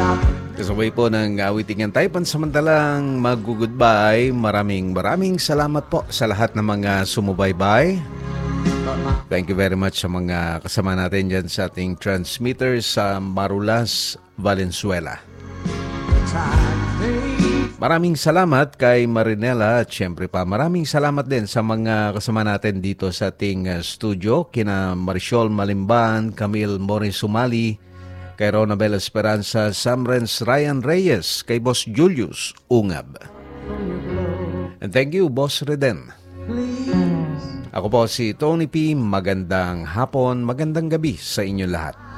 Kasabay po ng awitingan tayo pansamantalang mag-goodbye. Maraming salamat po sa lahat ng mga sumubaybay. Thank you very much sa mga kasama natin dyan sa ating transmitter sa Marulas, Valenzuela. Maraming salamat kay Marinela at syempre pa maraming salamat din sa mga kasama natin dito sa ating studio. Kina Marisol Malimban, Camille Morris Sumali, kay Ronabel Esperanza, Samrens Ryan Reyes, kay Boss Julius Ungab. And thank you, Boss Reden. Ako po si Tony P. Magandang hapon, magandang gabi sa inyo lahat.